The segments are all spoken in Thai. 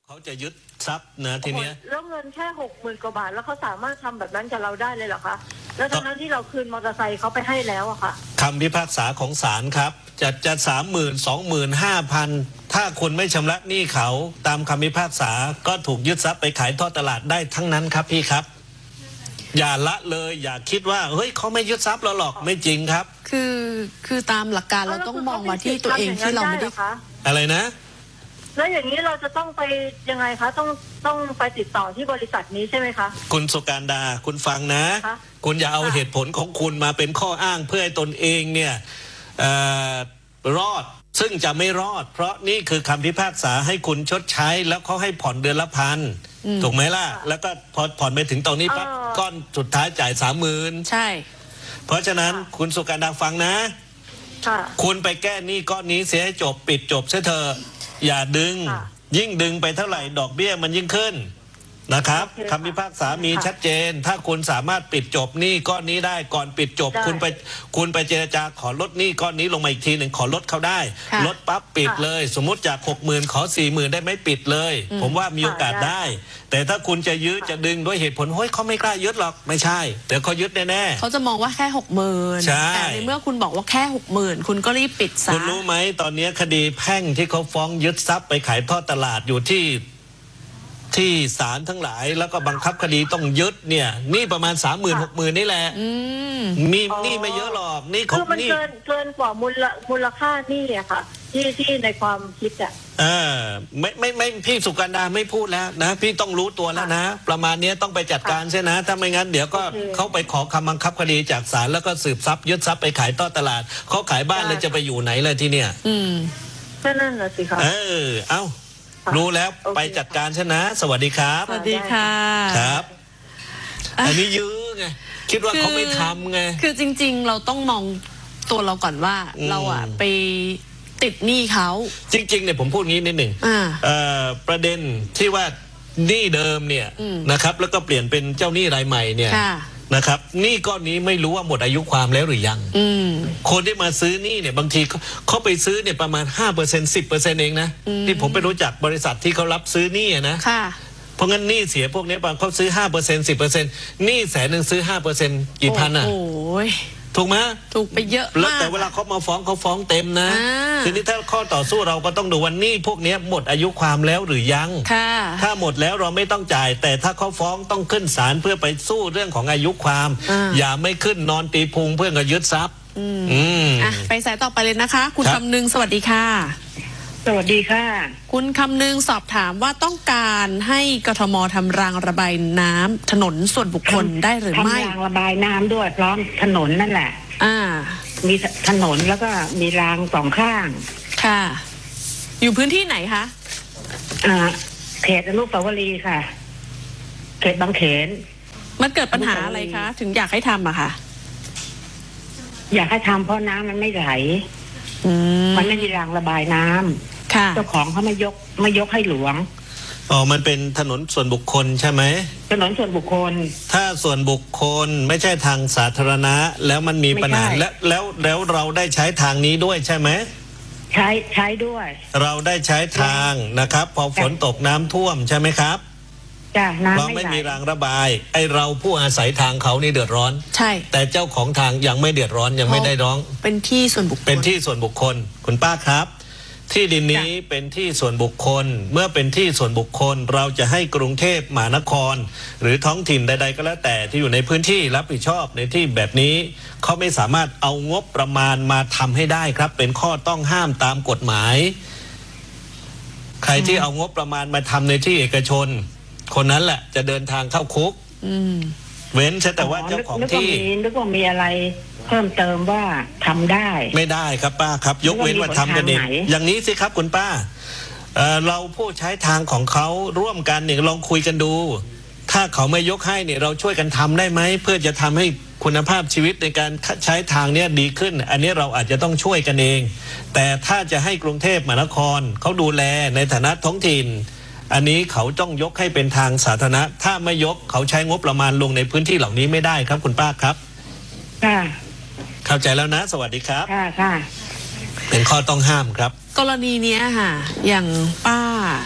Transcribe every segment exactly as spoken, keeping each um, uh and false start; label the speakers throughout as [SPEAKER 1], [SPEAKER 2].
[SPEAKER 1] เขาจะยึดทรัพย์นะทีเนี้ย
[SPEAKER 2] แล้วเงินแค่หกหมื่นกว่าบาทแล้วเขาสามารถทำแบบนั้นกับเราได้เลยเหรอคะแล้วทั้งที่เราคืนมอเตอร์ไซค์เขาไปให้แล้วอะค่ะ
[SPEAKER 1] คำพิพากษาของศาลครับจะจะสามหมื่นสองหมื่นห้าพันถ้าคุณไม่ชำระหนี้เขาตามคำพิพากษาก็ถูกยึดทรัพย์ไปขายทอดตลาดได้ทั้งนั้นครับพี่ครับอย่าละเลยอย่าคิดว่าเฮ้ยเขาไม่ยึดทรัพย์เราหรอกไม่จริงครับ
[SPEAKER 3] คือคือตามหลักการเราต้องมองมาที่ตัวเองที่เราไม่ได้
[SPEAKER 1] อะไรนะ
[SPEAKER 2] แล้วอย่างนี้เราจะต้องไปยังไงคะต้องต้องไปติดต่อที่บริษัทนี้ใช่ไหมคะ
[SPEAKER 1] คุณสุการดาคุณฟังนะคุณอย่าเอาเหตุผลของคุณมาเป็นข้ออ้างเพื่อให้ตนเองเนี่ยเอ่อรอดซึ่งจะไม่รอดเพราะนี่คือคำพิพากษาให้คุณชดใช้แล้วเขาให้ผ่อนเดือนละพันถูกไหมล่ะแล้วก็พอผ่อนไปถึงตรงนี้ปั๊บก้อนสุดท้ายจ่ายสามหมื่น
[SPEAKER 3] ใช่
[SPEAKER 1] เพราะฉะนั้นคุณสุการดาฟังนะคุณไปแก้หนี้ก้อนนี้เสียให้จบปิดจบเสียเถอะอย่าดึงยิ่งดึงไปเท่าไหร่ดอกเบี้ยมันยิ่งขึ้นนะครับคำพิพากษามีชัดเจนถ้าคุณสามารถปิดจบหนี้ก้อนนี้ได้ก่อนปิดจบคุณไปคุณไปเจรจาขอลดหนี้ก้อนนี้ลงมาอีกทีหนึ่งขอลดเขาได้ลดปั๊บปิดเลยสมมุติจากหกหมื่นขอสี่หมื่นได้ไหมปิดเลยผมว่ามีโอกาสได้แต่ถ้าคุณจะยื้อจะดึงด้วยเหตุผลเฮ้ยเขาไม่กล้ายึดหรอกไม่ใช่เดี๋ยวเขายึดแน่
[SPEAKER 3] ๆเขาจะมองว่าแค่หกหมื่นแต่ในเมื่อคุณบอกว่าแค่หกหมื่นคุณก็รีบปิดซะ
[SPEAKER 1] คุณรู้ไหมตอนนี้คดีแพ่งที่เขาฟ้องยึดทรัพย์ไปขายทอดตลาดอยู่ที่ที่ศาลทั้งหลายแล้วก็บังคับคดีต้องยึดเนี่ยนี่ประมาณสามหมื่นหกหมื่นนี่แหละมีนี่ไม่เยอะหรอกนี่ของ
[SPEAKER 2] นี่เกินเกินกว่ามูลมูลค่านี่อะค่ะที่ที่ในความคิดอะ
[SPEAKER 1] เออไม่ไม่ไม่พี่สุกันดาไม่พูดแล้วนะพี่ต้องรู้ตัวแล้วนะประมาณนี้ต้องไปจัดการใช่นะถ้าไม่งั้นเดี๋ยวก็เขาไปขอคำบังคับคดีจากศาลแล้วก็สืบทรัพย์ยึดทรัพย์ไปขายทอดตลาดเขาขายบ้านแล้วจะไปอยู่ไหนเลยที่เนี่ย
[SPEAKER 3] อืม
[SPEAKER 2] ก็นั่นแหละสิคะ
[SPEAKER 1] เออเอ้ารู้แล้วไปจัดการใช่นะสวัสดีครับ
[SPEAKER 3] สวัสดีค่ะ
[SPEAKER 1] ครับอันนี้ยื้อไงคิดว่าเขาไม่ทำไง
[SPEAKER 3] คือจริงๆเราต้องมองตัวเราก่อนว่าเราอะไปติดหนี้เขา
[SPEAKER 1] จริงๆเนี่ยผมพูดงี้นิดหนึ่งประเด็นที่ว่าหนี้เดิมเนี่ยนะครับแล้วก็เปลี่ยนเป็นเจ้าหนี้รายใหม่เนี่ยนะครับหนี้ก้อนนี้ไม่รู้ว่าหมดอายุความแล้วหรือยังคนที่มาซื้อหนี้เนี่ยบางทีเขาไปซื้อเนี่ยประมาณ ห้าเปอร์เซ็นต์ สิบเปอร์เซ็นต์ เองนะที่ผมไปรู้จักบริษัทที่เขารับซื้อหนี้นะเพราะงั้นหนี้เสียพวกนี้บางเขาซื้อ ห้าเปอร์เซ็นต์ สิบเปอร์เซ็นต์ หนี้แสนหนึ่งซื้อ ห้าเปอร์เซ็นต์ กี่พันอ่ะถูกไหม
[SPEAKER 3] ถูกไปเยอะมาก
[SPEAKER 1] แล้วแต่เวลาเขามาฟ้องเขาฟ้องเต็มนะทีนี้ถ้าข้อต่อสู้เราก็ต้องดูวันนี้พวกนี้หมดอายุความแล้วหรือยังถ้าหมดแล้วเราไม่ต้องจ่ายแต่ถ้าเขาฟ้องต้องขึ้นศาลเพื่อไปสู้เรื่องของอายุความอย่าไม่ขึ้นนอนตีพุงเพื่อจะยึดทรัพย์
[SPEAKER 3] อืมอ่ะไปสายต่อไปเลยนะคะคุณคำนึงสวัสดีค่ะ
[SPEAKER 2] สวัสดีค่ะ
[SPEAKER 3] คุณคำนึงสอบถามว่าต้องการให้กทมทำรางระบายน้ำถนนส่วนบุคคลได้หรือไม่
[SPEAKER 2] ทำรางระบายน้ำด้วยพร้อมถนนนั่นแหละ
[SPEAKER 3] อ่า
[SPEAKER 2] มีถนนแล้วก็มีรางสองข้าง
[SPEAKER 3] ค่ะอยู่พื้นที่ไหนคะ
[SPEAKER 2] อ่าเขตอนุสาวรีย์ค่ะเขตบางเขน
[SPEAKER 3] มันเกิดปัญหาอะไรคะถึงอยากให้ทำอะค่ะ
[SPEAKER 2] อยากให้ทำเพราะน้ำมันไม่ไหลมันไม่มีรางระบายน้ำเจ้าของเขาไม่ยกไม่ยกให้หลวง
[SPEAKER 1] อ๋อมันเป็นถนนส่วนบุคคลใช่ไหม
[SPEAKER 2] ถนนส่วนบุคคล
[SPEAKER 1] ถ้าส่วนบุคคลไม่ใช่ทางสาธารณะแล้วมันมีปัญหาแล้วแล้วแล้วเราได้ใช้ทางนี้ด้วยใช่ไหม
[SPEAKER 2] ใช้ใช้ด้วย
[SPEAKER 1] เราได้ใช้ทางนะครับพอฝนตกน้ำท่วมใช่ไหมครับเราไม่มีรางระบายไอเราผู้อาศัยทางเขานี่เดือดร้อน
[SPEAKER 3] ใช่
[SPEAKER 1] แต่เจ้าของทางยังไม่เดือดร้อนยังไม่ได้ร้อง
[SPEAKER 3] เป็นที่ส่วนบุคคล
[SPEAKER 1] เป็นที่ส่วนบุคคลคุณป้าครับที่ดินนี้เป็นที่ส่วนบุคคลเมื่อเป็นที่ส่วนบุคคลเราจะให้กรุงเทพมหานครหรือท้องถิ่นใดๆก็แล้วแต่ที่อยู่ในพื้นที่รับผิดชอบในที่แบบนี้เขาไม่สามารถเอางบประมาณมาทำให้ได้ครับเป็นข้อต้องห้ามตามกฎหมายใครที่เอางบประมาณมาทำในที่เอกชนคนนั้นแหละจะเดินทางเข้าคุกเว้นแต่ว่าเจ้าของที่
[SPEAKER 2] นึกว่ามีอะไรเพิ่มเติมว่าทำได้
[SPEAKER 1] ไม่ได้ครับป้าครับยกเว้นว่าทำกันเองอย่างนี้สิครับคุณป้า เอ่อ เราผู้ใช้ทางของเขาร่วมกันเนี่ยลองคุยกันดูถ้าเขาไม่ยกให้เนี่ยเราช่วยกันทำได้ไหมเพื่อจะทำให้คุณภาพชีวิตในการใช้ทางเนี้ยดีขึ้นอันนี้เราอาจจะต้องช่วยกันเองแต่ถ้าจะให้กรุงเทพมหานครเขาดูแลในฐานะท้องถิ่นอันนี้เขาต้องยกให้เป็นทางสาธารณะถ้าไม่ยกเขาใช้งบประมาณลงในพื้นที่เหล่านี้ไม่ได้ครับคุณป้าครับ
[SPEAKER 2] ค่ะ
[SPEAKER 1] เข้าใจแล้วนะสวัสดีครับ
[SPEAKER 2] ค่ะค่ะ
[SPEAKER 1] เป็นข้อต้องห้ามครับ
[SPEAKER 3] กรณีเนี้ยค่ะอย่างป้า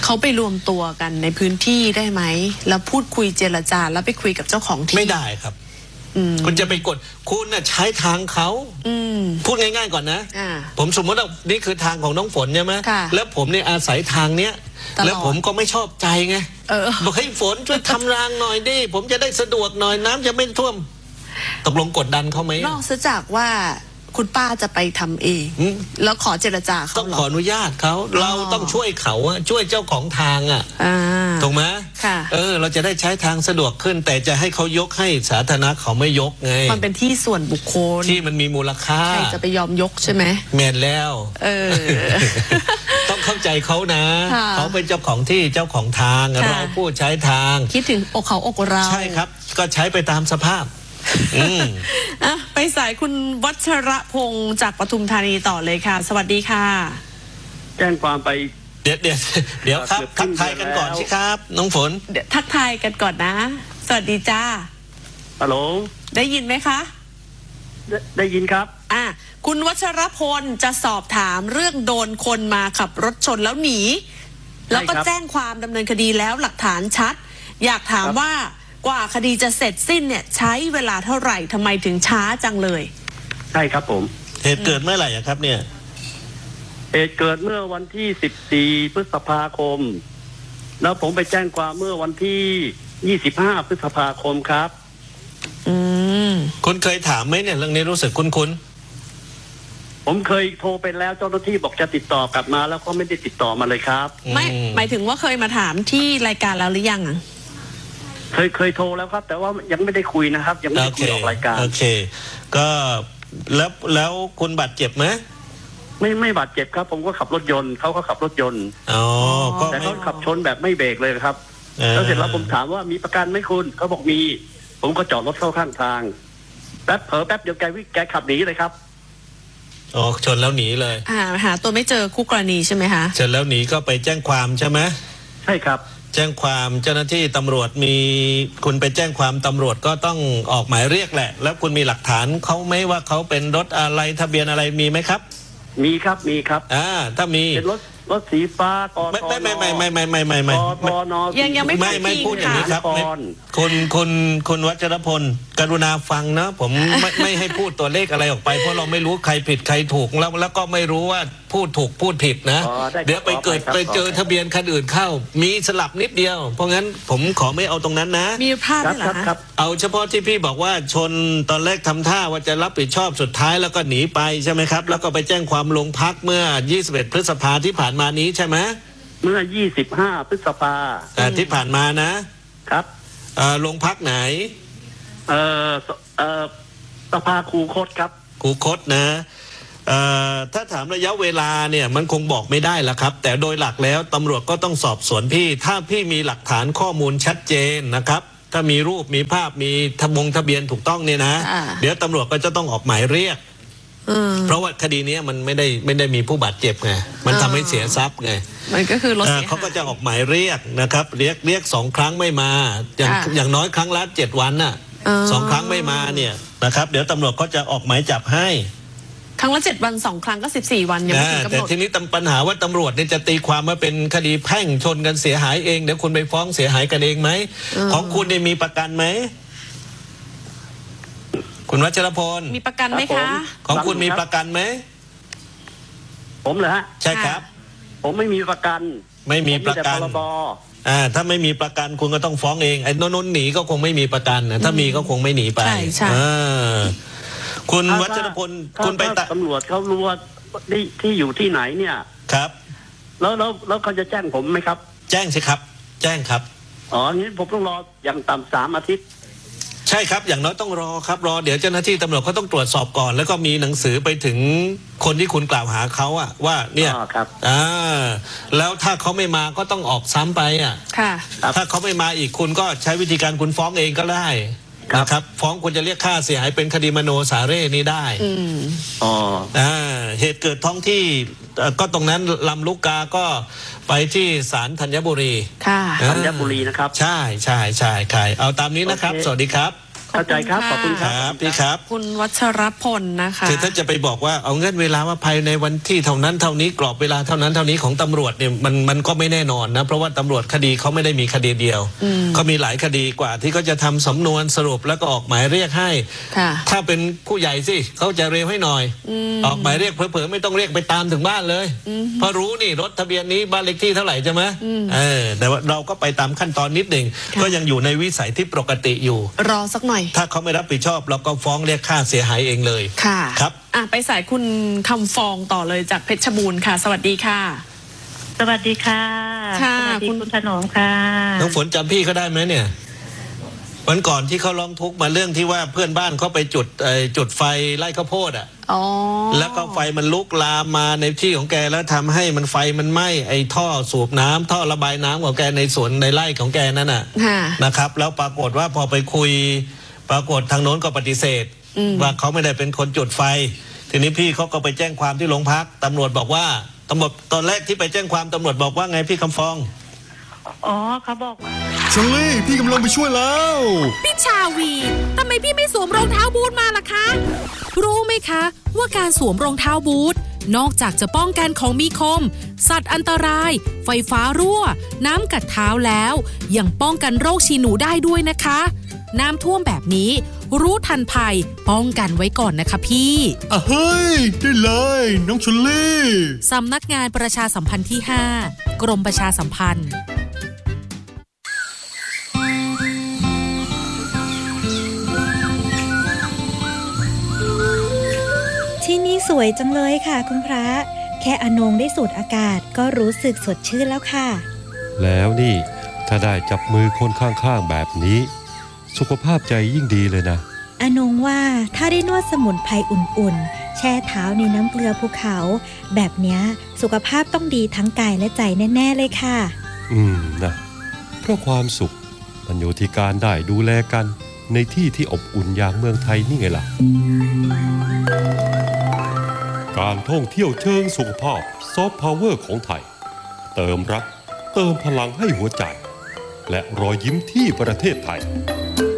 [SPEAKER 3] เขาไปรวมตัวกันในพื้นที่ได้ไหมแล้วพูดคุยเจรจาแล้วไปคุยกับเจ้าของที่
[SPEAKER 1] ไม่ได้ครับคุณจะไปกดคุณน่ะใช้ทางเขาพูดง่ายๆก่อนนะผมสมมติว่านี่คือทางของน้องฝนใช่ไหมแล้วผมเนี่ยอาศัยทางเนี้ยแล้วผมก็ไม่ชอบใจไงบอกให้ฝนช่วยทำรางหน่อยดิผมจะได้สะดวกหน่อยน้ำจะไม่ท่วมตกลงกดดันเขาไหม
[SPEAKER 3] นอกจากว่าคุณป้าจะไปทำเองแล้วขอเจรจาเขา
[SPEAKER 1] ต้องขออนุญาตเขาเราต้องช่วยเขาอะช่วยเจ้าของทางอะถูกไหมเออเราจะได้ใช้ทางสะดวกขึ้นแต่จะให้เขายกให้สาธารณะเขาไม่ยกไง
[SPEAKER 3] มันเป็นที่ส่วนบุคคล
[SPEAKER 1] ที่มันมีมูลค่า
[SPEAKER 3] ใครจะไปยอมยกใช่ไหม
[SPEAKER 1] แม่นแล้วเออต้องเข้าใจเขานะเขาเป็นเจ้าของที่เจ้าของทางเราผู้ใช้ทาง
[SPEAKER 3] คิดถึงอกเขาอกเรา
[SPEAKER 1] ใช่ครับก็ใช้ไปตามสภาพ
[SPEAKER 3] อ่ะไปสายคุณวัชระพงศ์จากปทุมธานีต่อเลยค่ะสวัสดีค่ะ
[SPEAKER 4] แจ้งความไป
[SPEAKER 1] เดี๋ยวเดี๋ยวเดี๋ยวครับทักทายกันก่อนสิครับน้องฝน
[SPEAKER 3] เดี๋ยวทักทายกันก่อนนะสวัสดีจ้า
[SPEAKER 4] ฮัลโหล
[SPEAKER 3] ได้ยินไหมคะ
[SPEAKER 4] ได้ได้ยินครับ
[SPEAKER 3] อ่ะคุณวัชรพลจะสอบถามเรื่องโดนคนมาขับรถชนแล้วหนีแล้วก็แจ้งความดำเนินคดีแล้วหลักฐานชัดอยากถามว่ากว่าคดีจะเสร็จสิ้นเนี่ยใช้เวลาเท่าไหร่ทำไมถึงช้าจังเลย
[SPEAKER 4] ใช่ครับผม
[SPEAKER 1] เหตุเกิดเมื่อไหร่ครับเนี่ย
[SPEAKER 4] เหตุเกิดเมื่อวันที่สิบสี่พฤษภาคมแล้วผมไปแจ้งความเมื่อวันที่ยี่สิบห้าพฤษภาคมครับ
[SPEAKER 1] อืมคุณเคยถามไหมเนี่ยเรื่องนี้รู้สึกคุ้น
[SPEAKER 4] ๆผมเคยโทรไปแล้วเจ้าหน้าที่บอกจะติดต่อกลับมาแล้วก็ไม่ได้ติดต่อมาเลยครับ
[SPEAKER 3] ไม่หมายถึงว่าเคยมาถามที่รายการแล้วหรือยัง
[SPEAKER 4] เคยเคยโทรแล้วครับแต่ว่ายังไม่ได้คุยนะครับยังไม่ได้คุยออกรายการ
[SPEAKER 1] โอเคก็แล้วแล้วคุณบาดเจ็บไหม
[SPEAKER 4] ไม่ไม่บาดเจ็บครับผมก็ขับรถยนต์เขาก็ขับรถยนต์
[SPEAKER 1] อ๋อ
[SPEAKER 4] แต่เขาขับชนแบบไม่เบรกเลยครับแล้วเสร็จแล้วผมถามว่ามีประกันไหมคุณเขาบอกมีผมก็จอดรถเข้าข้างทางแป๊บเผลอแป๊บเดียวแกวิ่งแกขับหนีเลยครับ
[SPEAKER 1] อ๋อชนแล้วหนีเลย
[SPEAKER 3] อ่าหาตัวไม่เจอคู่กรณีใช่ไหมคะ
[SPEAKER 1] ชนแล้วหนีก็ไปแจ้งความใช่ไหม
[SPEAKER 4] ใช่ครับ
[SPEAKER 1] แจ้งความเจ้าหน้าที่ตำรวจมีคุณไปแจ้งความตำรวจก็ต้องออกหมายเรียกแหละแล้วคุณมีหลักฐานเขาไหมว่าเขาเป็นรถอะไรทะเบียนอะไรมีไหมครับ
[SPEAKER 4] มีครับมีครับ
[SPEAKER 1] อ่าถ้ามี
[SPEAKER 4] เป็นรถรถสีฟ้าก
[SPEAKER 1] ไม่ไม่ไม่ไม่ไม่ไม่ไม่ไม่ไม่
[SPEAKER 3] ยังยังไม่
[SPEAKER 1] ไม่ไม่พูดอย่างนี้ครับคุณคุณคุณวัชรพลกรุณาฟังนะผมไม่ไม่ให้พูดตัวเลขอะไรออกไปเพราะเราไม่รู้ใครผิดใครถูกแล้วแล้วก็ไม่รู้ว่าพูดถูกพูดผิดนะเดี๋ยวไปเกิดไปเจอทะเบียนคันอื่นเข้ามีสลับนิดเดียวเพราะงั้นผมขอไม่เอาตรงนั้นนะ
[SPEAKER 3] มีภาพไหมล่ะ
[SPEAKER 1] เอาเฉพาะที่พี่บอกว่าชนตอนแรกทำท่าว่าจะรับผิดชอบสุดท้ายแล้วก็หนีไปใช่ไหมครับแล้วก็ไปแจ้งความลงพักเมื่อยี่สิบเอ็ดพฤษภาที่ผ่านมานี้ใช่ไหม
[SPEAKER 4] เมื่อยี่สิบห้าพฤษภา
[SPEAKER 1] ที่ผ่านมานะครับลงพักไหน
[SPEAKER 4] เอ่อเอ่อสภาคูคตครับ
[SPEAKER 1] คูคตนะถ้าถามระยะเวลาเนี่ยมันคงบอกไม่ได้ละครับแต่โดยหลักแล้วตำรวจก็ต้องสอบสวนพี่ถ้าพี่มีหลักฐานข้อมูลชัดเจนนะครับถ้ามีรูปมีภาพมีทะบงทะเบียนถูกต้องเนี่ยนะเดี๋ยวตำรวจก็จะต้องออกหมายเรียกเพราะว่าคดีนี้มันไม่ได้ไม่ได้มีผู้บาดเจ็บไงมันทำให้เสียทรัพย์ไง
[SPEAKER 3] มันก็คือรถ
[SPEAKER 1] เขาก็จะออกหมายเรียกนะครับเรียกเรียกสองครั้งไม่มาอย่างอย่างน้อยครั้งละเจ็ดวันน่ะสองครั้งไม่มาเนี่ยนะครับเดี๋ยวตำรวจก็จะออกหมายจับให้
[SPEAKER 3] ครั้งละเจ็ดวันสองครั้งก็สิบสี่วันยังไม่ถึงกำหนด
[SPEAKER 1] แต่ทีนี้ปัญหาว่าตำรวจเนี่ยจะตีความว่าเป็นคดีแพ่งชนกันเสียหายเองเดี๋ยวคุณไปฟ้องเสียหายกันเองไหมของคุณเนี่ยมีประกันไหมคุณวัชรพล
[SPEAKER 3] มีประกันไหมคะ
[SPEAKER 1] ของคุณมีประกันไหม
[SPEAKER 4] ผมเหรอฮะ
[SPEAKER 1] ใช่ครับ
[SPEAKER 4] ผมไม่มีประกัน
[SPEAKER 1] ไม่มีประกันอ่าถ้าไม่มีประกันคุณก็ต้องฟ้องเองไอ้นนท์หนีก็คงไม่มีประกันนะถ้ามีก็คงไม่หนีไป
[SPEAKER 3] ใช่ใช่
[SPEAKER 1] คุณวัชรพลคุณไป
[SPEAKER 4] ตำรวจเขารู้ว่าที่ที่อยู่ที่ไหนเนี่ย
[SPEAKER 1] ครับ
[SPEAKER 4] แล้วแล้วแล้วเขาจะแจ้งผมไหมครับ
[SPEAKER 1] แจ้งสิครับแจ้งครับ
[SPEAKER 4] อ๋องี้ผมต้องรออย่างต่ำสามอาทิตย์
[SPEAKER 1] ใช่ครับอย่างน้อยต้องรอครับรอเดี๋ยวเจ้าหน้าที่ตำรวจเขาต้องตรวจสอบก่อนแล้วก็มีหนังสือไปถึงคนที่คุณกล่าวหาเขาอะว่าเนี่ยอ่าแล้วถ้าเขาไม่มาก็ต้องออกซ้ำไปอะ
[SPEAKER 3] ค่ะ
[SPEAKER 1] ถ้าเขาไม่มาอีกคุณก็ใช้วิธีการคุณฟ้องเองก็ได้นะครับฟ้องคุณจะเรียกค่าเสียหายเป็นคดีมโนสาเร่นี้ได้
[SPEAKER 4] อ๋อ
[SPEAKER 1] อ่าเหตุเกิดท้องที่ก็ตรงนั้นลำลูกกาก็ไปที่ศาลธัญบุรี
[SPEAKER 3] ค่ะ
[SPEAKER 4] ธัญบุรีนะครับ
[SPEAKER 1] ใช่ใช่ใช่ใช่เอาตามนี้นะครับสวัสดีครับ
[SPEAKER 3] ข
[SPEAKER 4] เข้าใจครับขอบคุณครับ
[SPEAKER 1] พี่ครับ
[SPEAKER 3] คุณวัชรพลนะคะ
[SPEAKER 1] คือถ้าจะไปบอกว่าเอาเงื่อนเวลาว่าภายในวันที่เท่านั้นเท่านี้กรอบเวลาเท่านั้นเท่านี้ของตำรวจเนี่ยมันมันก็ไม่แน่นอนนะเพราะว่าตำรวจคดีเขาไม่ได้มีคดีเดียวเขามีหลายคดีกว่าที่เขาจะทำสำนวนสรุปแล้วก็ออกหมายเรียกให้ถ้าเป็นผู้ใหญ่สิเขาจะเร็วให้หน่อยออกหมายเรียกเผลอๆไม่ต้องเรียกไปตามถึงบ้านเลยเพราะรู้นี่รถทะเบียนนี้บ้านเลขที่เท่าไหร่ใช่ไหมเออแต่ว่าเราก็ไปตามขั้นตอนนิดหนึ่งก็ยังอยู่ในวิสัยที่ปกติอยู่
[SPEAKER 3] รอสักหน่อย
[SPEAKER 1] ถ้าเขาไม่รับผิดชอบเราก็ฟ้องเรียกค่าเสียหายเองเลย
[SPEAKER 3] ค่ะ
[SPEAKER 1] ครับ
[SPEAKER 3] อ่ะไปสายคุณคำฟองต่อเลยจากเพชรบูรณ์ค่ะสวัสดีค่ะ
[SPEAKER 5] สวัสดีค่ะ
[SPEAKER 3] ค่ะ
[SPEAKER 5] คุณถนอมค่ะ
[SPEAKER 1] น้องฝนจำพี่เขาได้ไหมเนี่ยวันก่อนที่เขาร้องทุกข์มาเรื่องที่ว่าเพื่อนบ้านเขาไปจุดจุดไฟไล่ข้าวโพดอ่ะแล้วก็ไฟมันลุกลามมาในที่ของแกแล้วทำให้มันไฟมันไหม้ไอ้ท่อสูบน้ำท่อระบายน้ำของแกในสวนในไร่ของแกนั่นน่ะนะครับแล้วปรากฏว่าพอไปคุยปรากฏทางโน้นก็ปฏิเสธว่าเขาไม่ได้เป็นคนจุดไฟทีนี้พี่เขาก็ไปแจ้งความที่โรงพักตำรวจบอกว่าตำรวจตอนแรกที่ไปแจ้งความตำรวจบอกว่าไงพี่คำฟอง
[SPEAKER 5] อ๋อเขาบอกว่า
[SPEAKER 6] ชลลี่พี่กำลังไปช่วยแล้ว
[SPEAKER 7] พี่ชาวีทำไมพี่ไม่สวมรองเท้าบูทมาล่ะคะรู้ไหมคะว่าการสวมรองเท้าบูทนอกจากจะป้องกันของมีคมสัตว์อันตรายไฟฟ้ารั่วน้ำกัดเท้าแล้วยังป้องกันโรคฉี่หนูได้ด้วยนะคะน้ำท่วมแบบนี้รู้ทันภัยป้องกันไว้ก่อนนะคะพี่
[SPEAKER 6] อ่ะเฮ้ยได้เลยน้องชลลี่
[SPEAKER 7] สำนักงานประชาสัมพันธ์ที่ห้ากรมประชาสัมพันธ์
[SPEAKER 8] ที่นี่สวยจังเลยค่ะคุณพระแค่อนงได้สูดอากาศก็รู้สึกสดชื่นแล้วค่ะ
[SPEAKER 9] แล้วนี่ถ้าได้จับมือคนข้างๆแบบนี้สุขภาพใจยิ่งดีเลยนะ
[SPEAKER 8] อนงว่าถ้าได้นวดสมุนไพรอุ่นๆแช่เท้าในน้ำเกลือภูเขาแบบเนี้ยสุขภาพต้องดีทั้งกายและใจแน่ๆเลยค่ะ
[SPEAKER 9] อืมนะเพราะความสุขมันอยู่ที่การได้ดูแลกันในที่ที่อบอุ่นอย่างเมืองไทยนี่ไงล่ะการท่องเที่ยวเชิงสุขภาพซอฟต์พาวเวอร์ของไทยเติมรักเติมพลังให้หัวใจและรอยยิ้มที่ประเทศไทย